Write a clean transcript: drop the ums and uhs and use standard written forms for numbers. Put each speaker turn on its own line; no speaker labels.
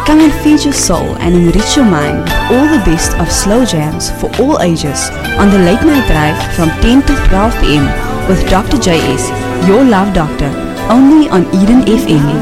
Come and feed your soul and enrich your mind with all the best of slow jams for all ages on the Late Night Drive from 10 to 12 p.m. with Dr. JS, your love doctor, only on Eden FM.